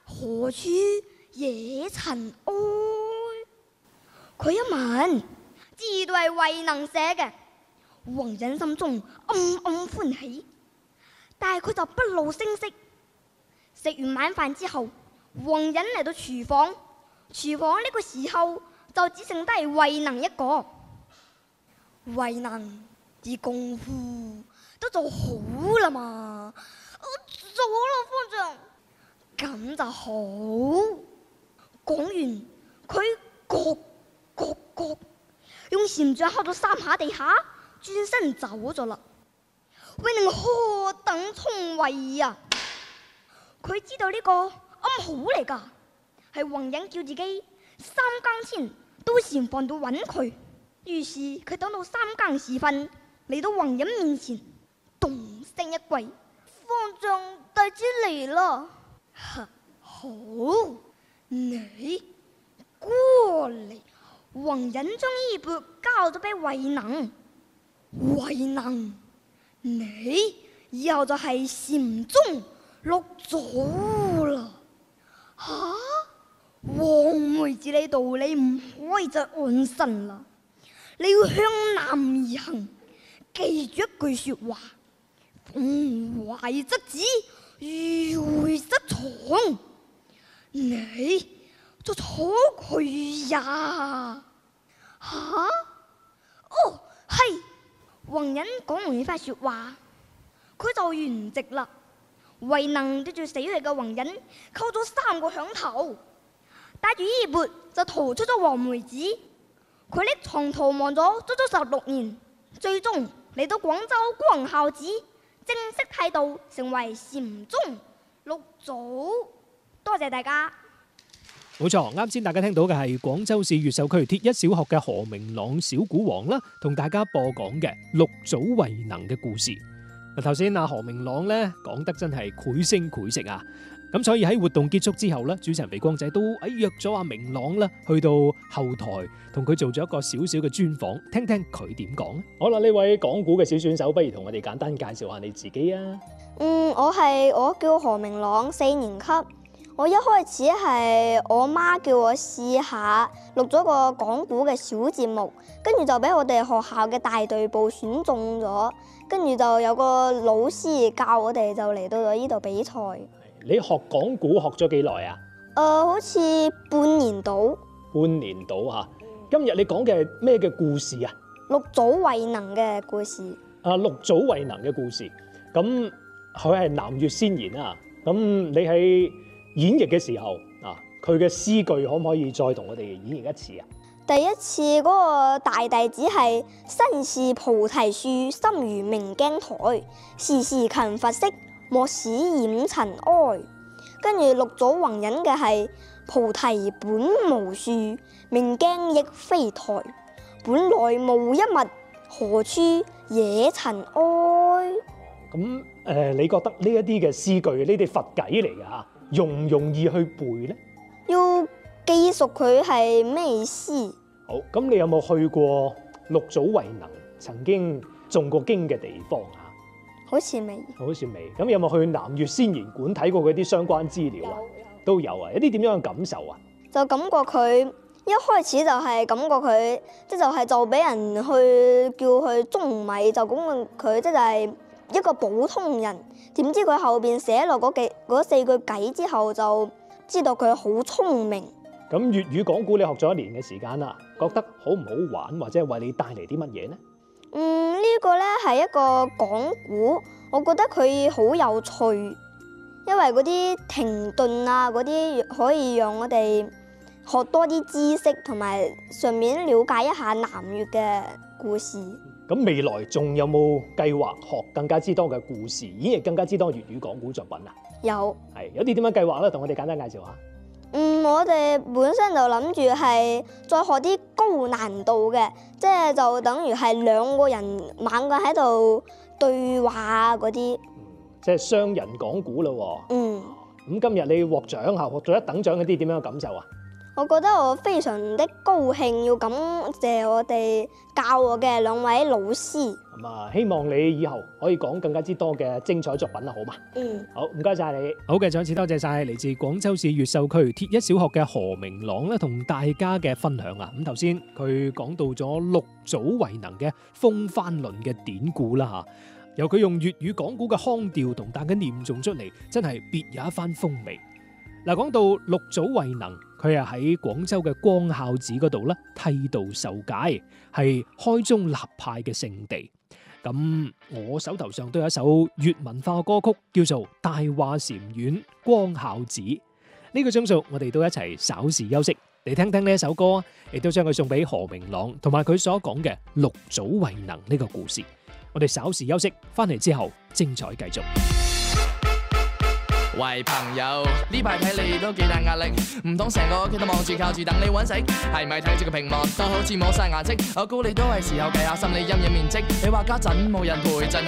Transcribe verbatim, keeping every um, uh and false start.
何處惹塵埃？佢一問，知道係慧能寫嘅，弘忍心中暗暗歡喜，但係佢就不露聲色。食完晚飯之後，弘忍嚟到廚房，廚房呢個時候就只剩低慧能一個。慧能啲功夫都做好啦嘛，我做好啦，方丈，咁就好。講完，佢咯咯咯用禪杖敲咗三下地下，轉身走咗啦。慧能何等聰慧啊！佢知道呢個暗號嚟㗎，係弘忍叫自己三更前到禪房度揾佢。於是佢等到三更時分，嚟到弘忍面前，動聲一跪：方丈弟子嚟啦！好，你過嚟。弘忍將衣缽交咗俾慧能，慧能，你以後就係禪宗六祖啦。吓、啊，黃梅子呢度你唔可以再安身啦，你要向南而行，記住一句說話：逢懷則止，迂迴則藏。你就坐佢呀！吓、啊，哦，係。弘忍講完呢番說話，佢就圓寂啦。慧能對住死去嘅弘忍叩咗三個響頭，帶住衣缽就逃出咗黃梅子。佢匿藏逃亡咗足足十六年，最終嚟到廣州光孝寺，正式剃度成為禪宗六祖。多謝大家。 冇錯，啱先大家聽到嘅係廣州市越秀區鐵一小學嘅何明朗小古王啦，同大家播講嘅六祖慧能嘅故事。嗱，頭先阿何明朗咧講得真係繪聲繪色啊！咁所以喺活動結束之後咧，主持人肥光仔都誒約咗阿明朗啦，去到後台同佢做咗一個小小嘅專訪，聽聽佢點講。好啦，呢位講古嘅小選手，不如同我哋簡單介紹下你自己啊。 嗯，我係我叫何明朗，四年級。我一開始係我媽叫我試下錄咗個講古嘅小節目，跟住就俾我哋學校嘅大隊部選中咗，跟住就有個老師教我哋，就嚟到咗呢度比賽。 你學講古學咗幾耐啊？ 誒、呃，好似半年到。 半年到嚇。今日你講嘅係咩嘅故事啊？ 六祖慧能嘅故事。 啊，六祖慧能嘅故事。咁佢係南粵先賢啊。咁你喺演繹嘅時候啊，佢嘅詩句可唔可以再同我哋演繹一次啊？ 第一次嗰個大弟子係身是菩提樹，心如明鏡台，時時勤拂拭，莫使染塵埃。跟住六祖弘忍嘅係菩提本無樹，明鏡亦非台，本來無一物，何處惹塵埃？ 咁誒、呃，你覺得呢一啲嘅詩句，呢啲佛偈嚟㗎嚇，容唔容易去背咧？ 要記熟佢係咩意思？ 好，咁你有冇去過六祖慧能曾經誦過經嘅地方啊？ 好似未。 好似未。咁有冇去南粵先賢館睇過嗰啲相關資料啊？都有啊。有啲點樣嘅感受啊？ 就感覺佢一開始就係感覺佢，即就係就俾人去叫佢舂米，就咁佢即係一個普通人。點知佢後邊寫落嗰幾嗰四句偈之後，就知道佢好聰明。 咁粵語講古你學咗一年嘅時間啦，覺得好唔好玩，或者係為你帶嚟啲乜嘢呢？ 嗯，呢個呢係一個講古，我覺得佢好有趣，因為嗰啲停頓啊，嗰啲可以讓我哋學多啲知識，同埋順便了解一下南粵嘅故事。 咁未來仲有冇計劃學更加之多嘅故事，演繹更加之多粵語講古作品啊？ 有。 係有啲點樣計劃咧？同我哋簡單介紹下。 嗯，我哋本身就諗住係再學啲高難度嘅，即係就等於係兩個人猛咁喺度對話嗰啲。 嗯，即係雙人講古咯喎。 嗯。 咁今日你獲獎嚇，獲咗一等獎嗰啲點樣嘅感受啊？ 我覺得我非常的高興，要感謝我哋教我嘅兩位老師。 咁啊，希望你以後可以講更加之多嘅精彩作品啦，好嘛？ 嗯， 好，唔該晒你。好嘅，再次多謝晒嚟自廣州市越秀區鐵一小學嘅何明朗咧，同大家嘅分享啊。咁頭先佢講到咗六祖慧能嘅風帆輪嘅典故啦吓，由佢用粵語講古嘅腔調同大家念誦出嚟，真係別有一番風味。嗱，講到六祖慧能，佢係喺廣州嘅光孝寺嗰度咧剃度受戒，係開宗立派嘅聖地。咁我手頭上都有一首粵文化歌曲，叫做《大話禪院光孝寺》。呢個鐘數，我哋都一齊稍事休息，嚟聽聽呢一首歌，亦都將佢送俾何明朗同埋佢所講嘅六祖慧能呢個故事。我哋稍事休息，翻嚟之後精彩繼續。 喂朋友，呢排睇你都幾大壓力，唔通成個屋企都望住靠住等你揾食？係咪睇住個屏幕都好似冇晒顏色？我估你都係時候計下心理陰影面積。你話家陣冇人陪，真係